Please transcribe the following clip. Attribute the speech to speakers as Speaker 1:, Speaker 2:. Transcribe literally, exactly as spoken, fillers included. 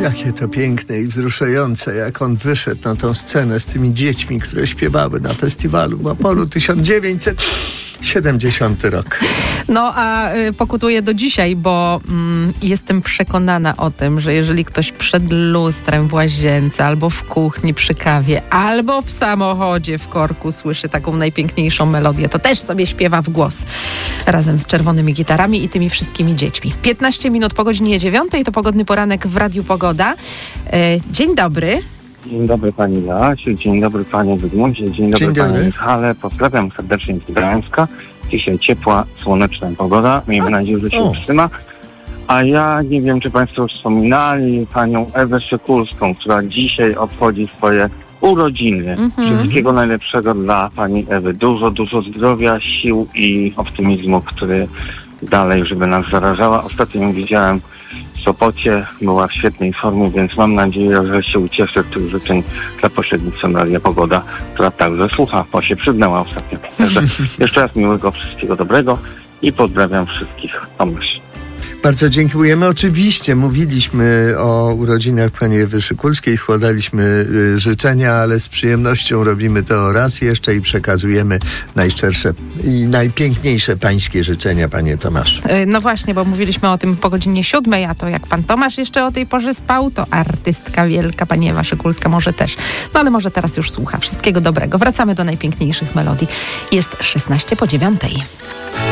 Speaker 1: Jakie to piękne i wzruszające, jak on wyszedł na tą scenę z tymi dziećmi, które śpiewały na festiwalu w Opolu. tysiąc dziewięćset siedemdziesiąty rok.
Speaker 2: No a y, pokutuję do dzisiaj, bo mm, jestem przekonana o tym, że jeżeli ktoś przed lustrem w łazience, albo w kuchni przy kawie, albo w samochodzie w korku słyszy taką najpiękniejszą melodię, to też sobie śpiewa w głos razem z czerwonymi gitarami i tymi wszystkimi dziećmi. piętnaście minut po godzinie dziewiątej to pogodny poranek w Radiu Pogoda. Y, dzień dobry.
Speaker 3: Dzień dobry pani Joasiu, dzień dobry panie Zygmuncie, dzień dobry,
Speaker 1: Dzień
Speaker 3: panie
Speaker 1: dobry.
Speaker 3: Michale. Pozdrawiam serdecznie z Gdańska. Dzisiaj ciepła, słoneczna pogoda. Miejmy nadzieję, że się
Speaker 1: o.
Speaker 3: utrzyma. A ja nie wiem, czy państwo już wspominali panią Ewę Szykulską, która dzisiaj obchodzi swoje urodziny.
Speaker 2: Mhm.
Speaker 3: Wszystkiego najlepszego dla pani Ewy. Dużo, dużo zdrowia, sił i optymizmu, który dalej, żeby nas zarażała. Ostatnio ją widziałem w Sopocie, była w świetnej formie, więc mam nadzieję, że się ucieszę tych życzeń dla pośrednictwa Radia Pogoda, która także słucha, bo się przyznała ostatnio. Także jeszcze raz miłego, wszystkiego dobrego i pozdrawiam wszystkich. Tomasz.
Speaker 1: Bardzo dziękujemy. Oczywiście mówiliśmy o urodzinach pani Ewy Szykulskiej, składaliśmy y, życzenia, ale z przyjemnością robimy to raz jeszcze i przekazujemy najszczersze i najpiękniejsze pańskie życzenia, panie Tomaszu.
Speaker 2: Y, no właśnie, bo mówiliśmy o tym po godzinie siódmej, a to jak pan Tomasz jeszcze o tej porze spał, to artystka wielka, pani Ewa Szykulska może też. No ale może teraz już słucha. Wszystkiego dobrego. Wracamy do najpiękniejszych melodii. Jest szesnaście po dziewiątej.